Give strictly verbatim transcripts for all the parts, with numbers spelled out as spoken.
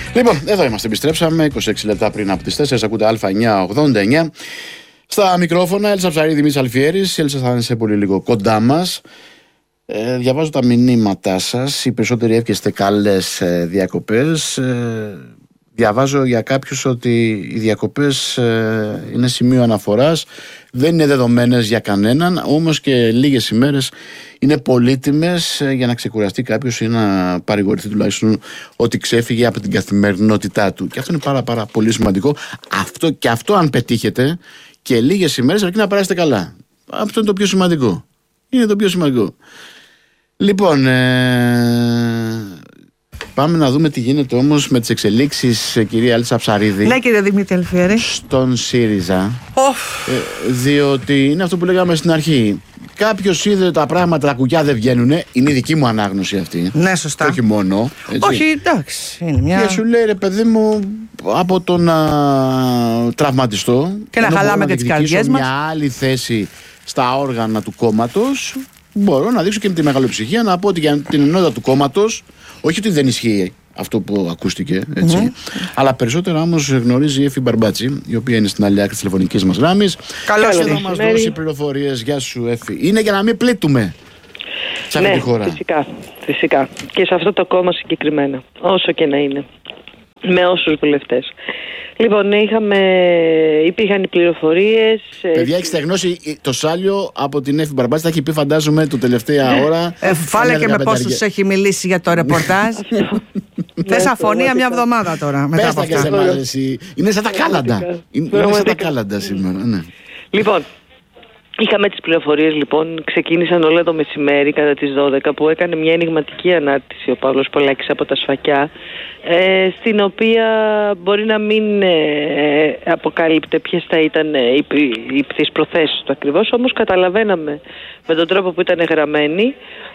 Λοιπόν, εδώ είμαστε, επιστρέψαμε είκοσι έξι λεπτά πριν από τις τέσσερις. Ακούτε Α εννιά ογδόντα εννιά. Στα μικρόφωνα, Έλσα Ψαρίδη, Δημήτρης Αλφιέρης. Έλσα, θα είναι σε πολύ λίγο κοντά μας. Ε, διαβάζω τα μηνύματά σας. Οι περισσότεροι εύχεστε καλές ε, διακοπές. Ε, διαβάζω για κάποιους ότι οι διακοπές ε, είναι σημείο αναφοράς. Δεν είναι δεδομένες για κανέναν, όμως και λίγες ημέρες είναι πολύτιμες για να ξεκουραστεί κάποιος ή να παρηγορηθεί τουλάχιστον ότι ξέφυγε από την καθημερινότητά του. Και αυτό είναι πάρα, πάρα πολύ σημαντικό. Αυτό, και αυτό, αν πετύχετε, και λίγες ημέρες αρκεί να περάσετε καλά. Αυτό είναι το πιο σημαντικό. Είναι το πιο σημαντικό. Λοιπόν, ε... πάμε να δούμε τι γίνεται όμως με τις εξελίξεις, κυρία Έλσα Ψαρίδη. Ναι, κύριε Δημήτρη Αλφιέρη. Στον ΣΥΡΙΖΑ. Oh. Ε, διότι είναι αυτό που λέγαμε στην αρχή. Κάποιος είδε τα πράγματα, τα κουκιά δεν βγαίνουν. Είναι η δική μου ανάγνωση αυτή. Ναι, σωστά. Όχι μόνο. Έτσι. Όχι, εντάξει. Είναι μια... Και σου λέει, ρε παιδί μου, από το να τραυματιστώ και να χαλάμε και τις καρδιές μας, μια άλλη θέση στα όργανα του κόμματος, μπορώ να δείξω και με τη μεγαλοψυχία να πω ότι για την ενότητα του κόμματος, όχι ότι δεν ισχύει αυτό που ακούστηκε, έτσι. Mm-hmm. Αλλά περισσότερα όμως γνωρίζει η Εφη Μπαρμπάτση, η οποία είναι στην άλλη άκρη της τηλεφωνικής μας γράμμης. Καλώς ήρθατε να μας δώσει πληροφορίες. Γεια σου, Εφη. Είναι για να μην πλήττουμε σε αυτή ναι, τη χώρα. Φυσικά, φυσικά. Και σε αυτό το κόμμα συγκεκριμένα. Όσο και να είναι. Με όσους βουλευτές. Λοιπόν, είχαμε, υπήρχαν οι πληροφορίες. Παιδιά, έχετε γνώσει το Σάλιο από την Εφη Μπαρμπάτση. Τα έχει πει, φαντάζομαι, το τελευταία ώρα. Ε, φάλε και με πόσους έχει μιλήσει για το ρεπορτάζ. Θες αφωνία μια εβδομάδα τώρα. Πες τα και σε εμάς. Είναι σαν τα κάλαντα. Είναι σαν τα κάλαντα σήμερα. Ναι. Λοιπόν, είχαμε τις πληροφορίες, λοιπόν, ξεκίνησαν όλα το μεσημέρι κατά τις δώδεκα, που έκανε μια ενιγματική ανάρτηση ο Παύλος Πολάκης από τα Σφακιά, ε, στην οποία μπορεί να μην ε, αποκαλύπτε ποιες θα ήταν ε, οι, οι, οι προθέσεις του ακριβώς, όμως καταλαβαίναμε με τον τρόπο που ήταν γραμμένη.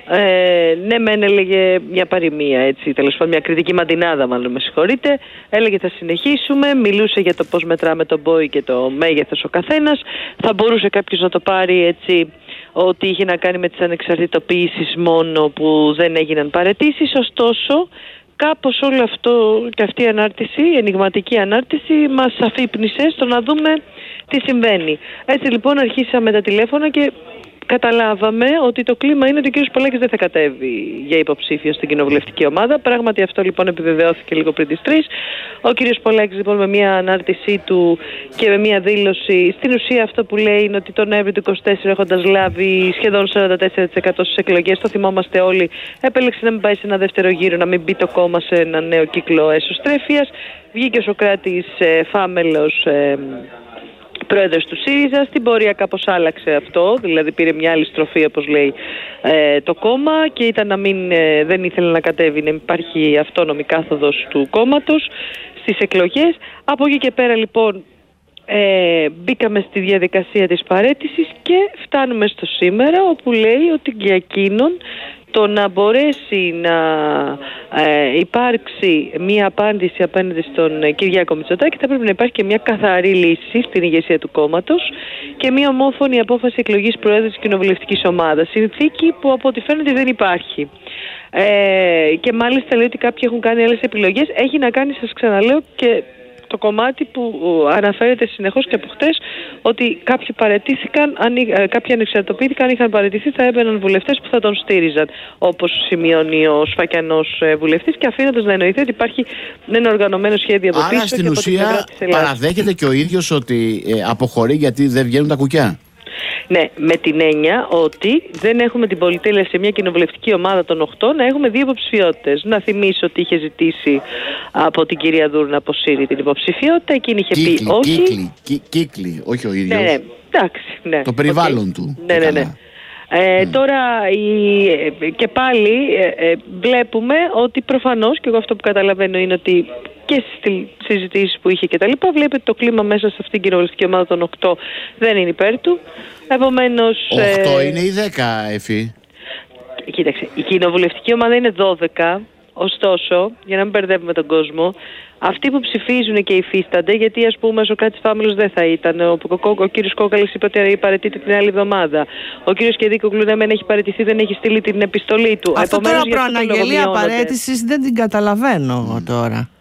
Ε, ναι, μεν έλεγε μια παροιμία, έτσι, τέλος πάντων, μια κριτική μαντινάδα, μάλλον, με συγχωρείτε. Έλεγε θα συνεχίσουμε, μιλούσε για το πώς μετράμε τον πόη και το μέγεθος ο καθένας. Θα μπορούσε κάποιος να το πάρει έτσι, ότι είχε να κάνει με τις ανεξαρτητοποιήσεις μόνο που δεν έγιναν παραιτήσεις. Ωστόσο, κάπως όλο αυτό και αυτή η ανάρτηση, η ενιγματική ανάρτηση, μας αφύπνισε στο να δούμε τι συμβαίνει. Έτσι λοιπόν αρχίσαμε τα τηλέφωνα και καταλάβαμε ότι το κλίμα είναι ότι ο κ. Πολάκης δεν θα κατέβει για υποψήφιο στην κοινοβουλευτική ομάδα. Πράγματι αυτό λοιπόν επιβεβαιώθηκε λίγο πριν τις τρεις. Ο κ. Πολάκης λοιπόν με μια ανάρτησή του και με μια δήλωση, στην ουσία αυτό που λέει είναι ότι τον Νοέμβριο του είκοσι τέσσερα, έχοντας λάβει σχεδόν σαράντα τέσσερα τοις εκατό στις εκλογές, το θυμόμαστε όλοι, επέλεξε να μην πάει σε ένα δεύτερο γύρο, να μην μπει το κόμμα σε ένα νέο κύκλο εσωστρέφειας. Βγήκε ο Σωκράτης ε, Φάμελος, ε, πρόεδρος του ΣΥΡΙΖΑ. Στην πορεία κάπως άλλαξε αυτό, δηλαδή πήρε μια άλλη στροφή, όπως λέει ε, το κόμμα, και ήταν να μην, ε, δεν ήθελε να κατέβει, να υπάρχει αυτόνομη κάθοδος του κόμματος στις εκλογές. Από εκεί και πέρα λοιπόν ε, μπήκαμε στη διαδικασία της παραίτησης και φτάνουμε στο σήμερα, όπου λέει ότι για εκείνον το να μπορέσει να ε, υπάρξει μία απάντηση απέναντι στον ε, Κυριάκο Μητσοτάκη, θα πρέπει να υπάρχει και μια καθαρή λύση στην ηγεσία του κόμματος και μια ομόφωνη απόφαση εκλογής Προέδρου της κοινοβουλευτικής ομάδας. Συνθήκη που από ό,τι φαίνεται δεν υπάρχει. Ε, και μάλιστα λέει ότι κάποιοι έχουν κάνει άλλες επιλογές. Έχει να κάνει, σας ξαναλέω, και το κομμάτι που αναφέρεται συνεχώς και από χτες, ότι κάποιοι παραιτήθηκαν, κάποιοι ανεξαρτητοποιήθηκαν, είχαν παραιτηθεί, θα έμπαιναν βουλευτές που θα τον στήριζαν, όπως σημειώνει ο Σφακιανός βουλευτής, και αφήνοντας να εννοηθεί ότι υπάρχει ένα οργανωμένο σχέδιο από πίσω. Άρα στην ουσία παραδέχεται και ο ίδιος ότι ε, αποχωρεί γιατί δεν βγαίνουν τα κουκιά. Ναι, με την έννοια ότι δεν έχουμε την πολυτέλεια σε μια κοινοβουλευτική ομάδα των οκτώ να έχουμε δύο υποψηφιότητες. Να θυμίσω ότι είχε ζητήσει από την κυρία Δούρου να αποσύρει την υποψηφιότητα. Εκείνη είχε κύκλι, πει όχι. Κύκλι, κύκλι, κύκλι, όχι ο ίδιος. Ναι, ναι, εντάξει, ναι. Το περιβάλλον okay. του. Ναι, ναι, ναι. Ε, mm. Τώρα η, και πάλι ε, ε, βλέπουμε ότι προφανώς, και εγώ αυτό που καταλαβαίνω είναι ότι και στις συζητήσεις που είχε και τα λοιπά, βλέπετε το κλίμα μέσα σε αυτήν την κοινοβουλευτική ομάδα των οκτώ δεν είναι υπέρ του. Επομένως, οκτώ ε, είναι η δέκα, Εφη. Κοίταξε, η κοινοβουλευτική ομάδα είναι δώδεκα. Ωστόσο, για να μην μπερδεύουμε τον κόσμο, αυτοί που ψηφίζουν και υφίστανται, γιατί ας πούμε ο Σωκράτης Φάμελος δεν θα ήταν, ο, ο, ο, ο κύριος Κόκαλης είπε ότι παραιτείται την άλλη εβδομάδα, ο κύριος Κεδίκογλου ναι μεν έχει παραιτηθεί, δεν έχει στείλει την επιστολή του. Αυτό τώρα προαναγγελία παραίτησης δεν την καταλαβαίνω mm. τώρα.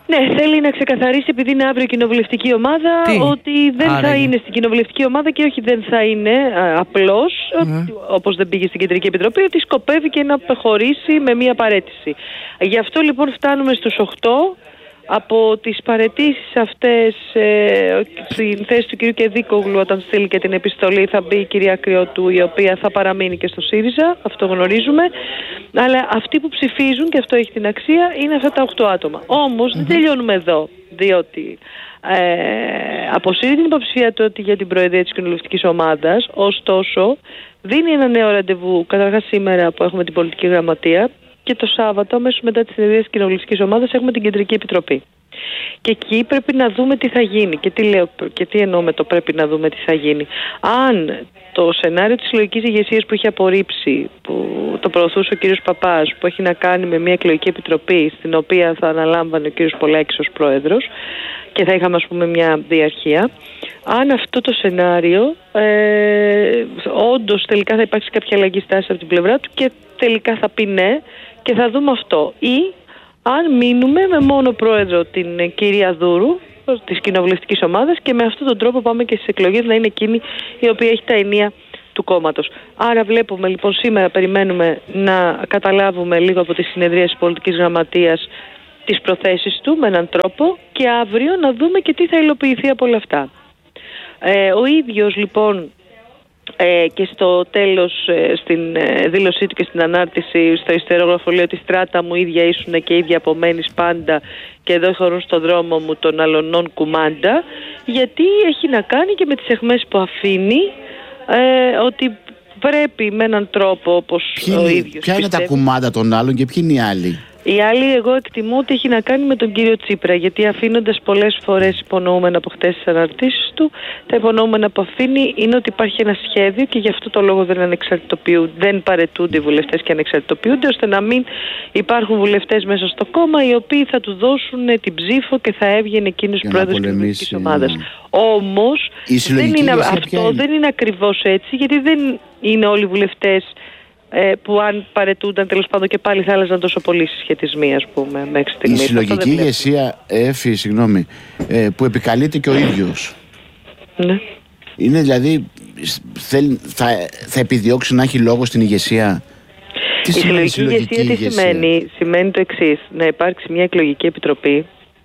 Ναι, θέλει να ξεκαθαρίσει, επειδή είναι αύριο κοινοβουλευτική ομάδα, Τι? ότι δεν Άρα, θα είναι στην κοινοβουλευτική ομάδα και όχι δεν θα είναι α, απλώς, mm. όπως δεν πήγε στην Κεντρική Επιτροπή, ότι σκοπεύει και να προχωρήσει με μία παραίτηση. Γι' αυτό λοιπόν φτάνουμε στους οκτώ. Από τις παραιτήσεις αυτές, ε, στην θέση του κυρίου Κεδίκογλου, όταν στείλει και την επιστολή, θα μπει η κυρία Κρυότου, η οποία θα παραμείνει και στο ΣΥΡΙΖΑ, αυτό γνωρίζουμε. Αλλά αυτοί που ψηφίζουν, και αυτό έχει την αξία, είναι αυτά τα οκτώ άτομα. Όμως mm-hmm. δεν τελειώνουμε εδώ, διότι ε, αποσύρει την υποψηφιότητα για την προεδρία της κοινοβουλευτικής ομάδας, ωστόσο δίνει ένα νέο ραντεβού, καταρχάς σήμερα που έχουμε την πολιτική γραμματεία, και το Σάββατο, αμέσως μετά τη συνεδρία της κοινοβουλευτικής ομάδας, έχουμε την Κεντρική Επιτροπή. Και εκεί πρέπει να δούμε τι θα γίνει. Και τι λέω και τι εννοώ με το πρέπει να δούμε τι θα γίνει. Αν το σενάριο της συλλογικής ηγεσίας που έχει απορρίψει, που το προωθούσε ο κύριος Παπάς, που έχει να κάνει με μια εκλογική επιτροπή, στην οποία θα αναλάμβανε ο κύριος Πολάκης ως πρόεδρος, και θα είχαμε, ας πούμε, μια διαρχία. Αν αυτό το σενάριο ε, όντως τελικά θα υπάρξει κάποια αλλαγή στάση από την πλευρά του και τελικά θα πει ναι, και θα δούμε αυτό. Ή αν μείνουμε με μόνο πρόεδρο την κυρία Δούρου της κοινοβουλευτικής ομάδας, και με αυτόν τον τρόπο πάμε και στις εκλογές να είναι εκείνη η οποία έχει τα ενία του κόμματος. Άρα βλέπουμε λοιπόν σήμερα, περιμένουμε να καταλάβουμε λίγο από τη συνεδρία της πολιτικής γραμματείας τις προθέσεις του με έναν τρόπο, και αύριο να δούμε και τι θα υλοποιηθεί από όλα αυτά. Ε, ο ίδιος λοιπόν ε, και στο τέλος ε, στην ε, δήλωσή του και στην ανάρτηση στο ιστερόγραφο λέει ότι στράτα μου ίδια ήσουν και ίδια απομένεις πάντα, και εδώ χωρούν στον δρόμο μου των αλωνών κουμάντα, γιατί έχει να κάνει και με τις αιχμές που αφήνει, ε, ότι πρέπει με έναν τρόπο, όπως ποιοι, ο ίδιος ποια είναι τα κουμάντα των άλλων και ποιοι είναι οι άλλοι? Οι άλλοι, εγώ εκτιμώ ότι έχει να κάνει με τον κύριο Τσίπρα, γιατί αφήνοντας πολλές φορές υπονοούμενα από χτες τις αναρτήσεις του, τα υπονοούμενα που αφήνει είναι ότι υπάρχει ένα σχέδιο, και γι' αυτό το λόγο δεν ανεξαρτητοποιούνται, δεν παραιτούνται οι βουλευτές και ανεξαρτητοποιούνται, ώστε να μην υπάρχουν βουλευτές μέσα στο κόμμα οι οποίοι θα του δώσουν την ψήφο και θα έβγαινε εκείνος πρόεδρος της κοινοβουλευτικής ομάδας. Όμως δεν είναι, αυτό είναι. δεν είναι ακριβώς έτσι, γιατί δεν είναι όλοι οι βουλευτές που αν παρετούνταν τέλος πάντων και πάλι θα άλλαζαν τόσο πολλοί συσχετισμοί, ας πούμε, μέχρι στιγμής. Η συλλογική ηγεσία, Εφη, συγγνώμη, ε, που επικαλείται και ο ίδιος. Ναι. Είναι δηλαδή, θέλ, θα, θα επιδιώξει να έχει λόγο στην ηγεσία. Τι η συλλογική, συλλογική ηγεσία τι σημαίνει? Σημαίνει το εξής: να υπάρξει μια εκλογική επιτροπή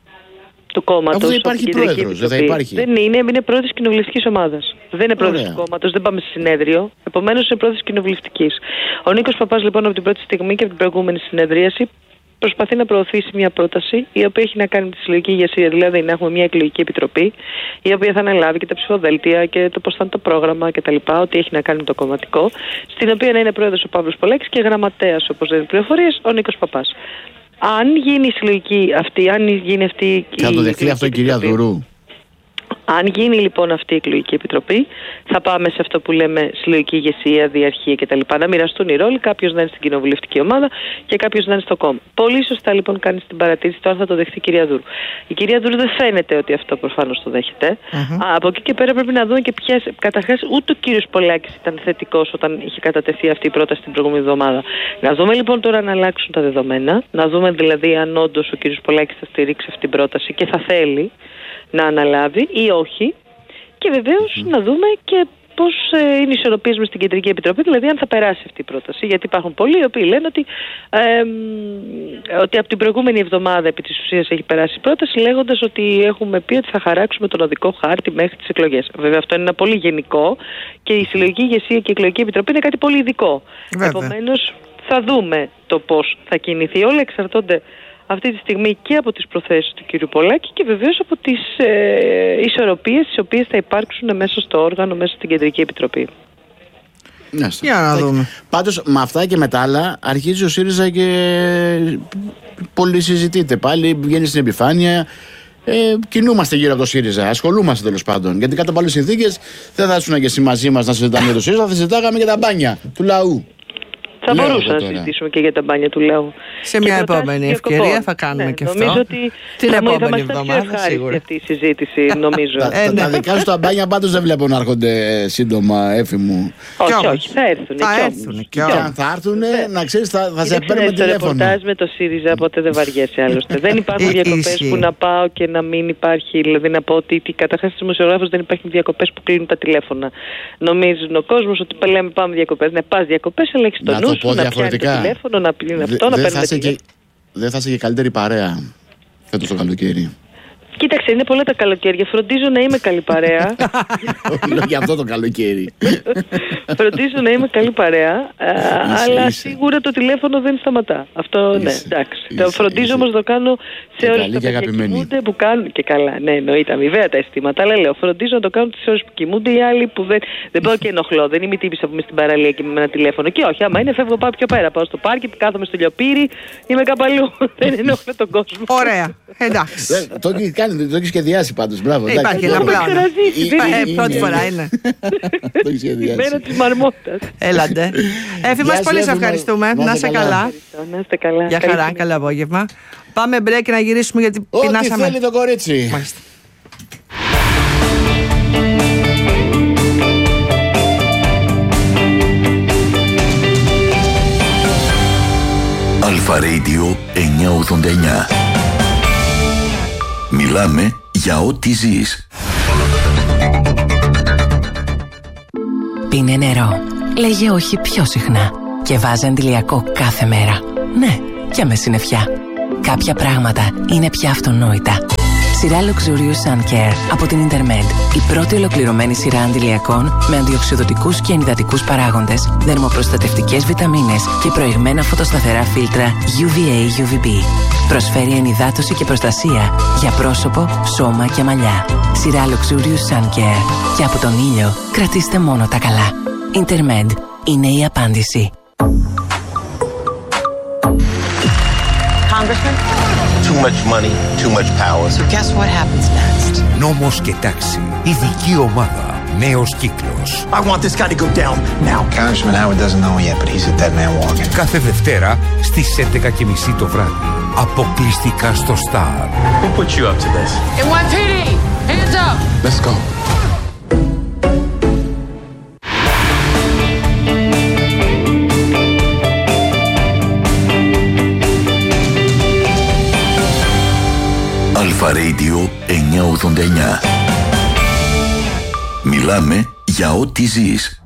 του κόμματος. Αφού δεν υπάρχει πρόεδρος, δεν θα υπάρχει. Δεν είναι, είναι πρόεδρος της κοινοβουλευτικής ομάδας. Δεν είναι πρόεδρος του κόμματος, δεν πάμε σε συνέδριο. Επομένως είναι πρόεδρος της κοινοβουλευτικής. Ο Νίκος Παπάς λοιπόν από την πρώτη στιγμή και από την προηγούμενη συνεδρίαση προσπαθεί να προωθήσει μια πρόταση η οποία έχει να κάνει με τη συλλογική ηγεσία. Δηλαδή να έχουμε μια εκλογική επιτροπή η οποία θα αναλάβει και τα ψηφοδέλτια και το πώς θα είναι το πρόγραμμα κτλ. Ό,τι έχει να κάνει με το κομματικό. Στην οποία να είναι πρόεδρος ο Παύλος Πολάκης και γραμματέας, όπως λένε οι πληροφορίες, ο Νίκος Παπάς. Αν γίνει η συλλογική αυτή, αν γίνει αυτή η. Και θα το δεχτεί αυτό η κυρία Δουρού. Αν γίνει λοιπόν αυτή η εκλογική επιτροπή, θα πάμε σε αυτό που λέμε συλλογική ηγεσία, διαρχία κτλ. Να μοιραστούν οι ρόλοι, κάποιος να είναι στην κοινοβουλευτική ομάδα και κάποιος να είναι στο κόμμα. Πολύ σωστά λοιπόν κάνει την παρατήρηση το αν θα το δεχτεί η κυρία Δούρου. Η κυρία Δούρου δεν φαίνεται ότι αυτό προφανώς το δέχεται. Uh-huh. Α, από εκεί και πέρα πρέπει να δούμε και ποιες. Καταρχάς, ούτε ο κύριος Πολάκης ήταν θετικός όταν είχε κατατεθεί αυτή η πρόταση την προηγούμενη εβδομάδα. Να δούμε λοιπόν τώρα να αλλάξουν τα δεδομένα. Να δούμε δηλαδή αν όντως ο κύριος Πολάκης θα στηρίξει αυτή την πρόταση και θα θέλει να αναλάβει ή όχι, και βεβαίως mm. να δούμε και πώς ε, είναι οι ισορροπίες μες στην Κεντρική Επιτροπή, δηλαδή αν θα περάσει αυτή η πρόταση. Γιατί υπάρχουν πολλοί οι οποίοι λένε ότι, ε, ότι από την προηγούμενη εβδομάδα επί της ουσίας έχει περάσει η πρόταση, λέγοντας ότι έχουμε πει ότι θα χαράξουμε τον οδικό χάρτη μέχρι τις εκλογές. Βέβαια αυτό είναι ένα πολύ γενικό, και η συλλογική ηγεσία και η εκλογική επιτροπή είναι κάτι πολύ ειδικό. Επομένως θα δούμε το πώς θα κινηθεί. Όλα εξαρτώνται αυτή τη στιγμή και από τις προθέσεις του κ. Πολάκη και βεβαίως από τις ε, ισορροπίες τις οποίες θα υπάρξουν μέσα στο όργανο, μέσα στην Κεντρική Επιτροπή. Για να δούμε. Πάντως με αυτά και με τα άλλα αρχίζει ο ΣΥΡΙΖΑ και πολύ συζητείται. Πάλι βγαίνει στην επιφάνεια. Ε, κινούμαστε γύρω από το ΣΥΡΙΖΑ. Ασχολούμαστε τέλος πάντων. Γιατί κατά άλλες συνθήκες δεν θα ήσουν και εσύ μαζί μας να συζητάμε για το ΣΥΡΙΖΑ, θα συζητάγαμε για τα μπάνια του λαού. Θα Λέω μπορούσα να τώρα. συζητήσουμε και για τα μπάνια του Λέου. Σε μια επόμενη ευκαιρία θα κάνουμε ναι, και αυτό. Νομίζω ότι την θα επόμενη μας ήταν πιο εβδομάδα ευχάριστη σίγουρα. αυτή η συζήτηση, νομίζω. Τα, Ε, τα, ναι. τα δικά σου τα μπάνια πάντως δεν βλέπω να έρχονται σύντομα, Έφη μου. όχι, όμως. όχι, θα έρθουν. Θα έρθουν Και κι αν όμως. θα έρθουν, να ξέρεις, θα, θα σε Κοίταξε, παίρνουμε στο τηλέφωνο. ρεπορτάζ με το ΣΥΡΙΖΑ ποτέ δεν βαριέσαι άλλωστε. Δεν υπάρχουν Ε, διακοπές ισχύει. που να πάω και να μην υπάρχει. Δηλαδή να πω ότι τι, καταρχάς στους δημοσιογράφους δεν υπάρχουν διακοπές που κλείνουν τα τηλέφωνα. Νομίζουν ο κόσμος ότι λέμε πάμε διακοπές. Ναι, πας διακοπές, αλλά έχεις το Να νου το σου, πω να πιάνει το διαφορετικά. τηλέφωνο, να πλύνει Δε- αυτό, να δεν θα παίρνει είσαι και- Δεν θα είσαι και καλύτερη παρέα φέτος το καλοκαίρι. Κοίταξε, είναι πολλά τα καλοκαίρια. Φροντίζω να είμαι καλή παρέα. Όχι, λέω για αυτό το καλοκαίρι. Φροντίζω να είμαι καλή παρέα. α, Είσαι, αλλά είσαι. σίγουρα το τηλέφωνο δεν σταματά. Αυτό ναι, Είσαι, εντάξει. είσαι, το φροντίζω είσαι. όμως να το κάνω σε Και ώρες καλή που και τα παιδιά αγαπημένη. κοιμούνται, που κάνουν και καλά. Ναι, εννοείται, αμοιβαία τα αισθήματα. Αλλά λέω, φροντίζω να το κάνω τις ώρες που κοιμούνται οι άλλοι που δεν. Δεν πάω και ενοχλώ. Δεν είμαι η τύπησα που είμαι στην παραλία και με ένα τηλέφωνο. Και όχι, άμα είναι, φεύγω πάω πιο πέρα. Πάω στο πάρκι, κάθομαι στο λιοπύρι, είμαι κάπου αλλού. Δεν ενοχλώ τον κόσμο. Ωραία, εντάξει. Δεν- Το έχει κάνει, το έχει σχεδιάσει πάντως. Μπράβο. Ε, εντάξει, υπάρχει το ένα έχω- πλάνο. Ξεραζήσει, δεν Ε, είναι. πρώτη είναι, φορά είναι. είναι. Το έχει Η μέρα σχεδιάσει. της μαρμότας. Έλαντε. Έφη Γεια μας, σου, πολύ σε Έφη μου. ευχαριστούμε. Να Να είστε είσαι καλά. καλά. Να είστε καλά. Για Καλή χαρά, συνέχεια. καλό απόγευμα. Πάμε break να γυρίσουμε γιατί Ό,τι πεινάσαμε. θέλει το κορίτσι. Μάλιστα. Αλφα Radio εννιακόσια ογδόντα εννιά. Μιλάμε για ό,τι ζεις. Πίνε νερό. Λέγε όχι πιο συχνά. Και βάζε αντιλιακό κάθε μέρα. Ναι, και με συννεφιά. Κάποια πράγματα είναι πια αυτονόητα. Σειρά Luxurious Sun Care από την Intermed. Η πρώτη ολοκληρωμένη σειρά αντιλιακών με αντιοξυδοτικούς και ενυδατικούς παράγοντες, δερμοπροστατευτικές βιταμίνες και προηγμένα φωτοσταθερά φίλτρα γιου βι έι γιου βι μπι. Προσφέρει ενυδάτωση και προστασία για πρόσωπο, σώμα και μαλλιά. Σειρά Luxurious Sun Care. Και από τον ήλιο κρατήστε μόνο τα καλά. Intermed είναι η απάντηση. Congressman? Too much money, too much power. So guess what happens next? Νόμος και τάξη. Ειδική ομάδα. Νέος κύκλος. I want this guy to go down now. Congressman Howard doesn't know yet, but he's a dead man walking. Κάθε Δευτέρα στις έντεκα και μισή το βράδυ. Αποκλειστικά στο Star. Who put you up to this? N Y P D! Hands up! Let's go. Αλφα Radio εννιακόσια ογδόντα εννιά. Μιλάμε για ό,τι ζεις.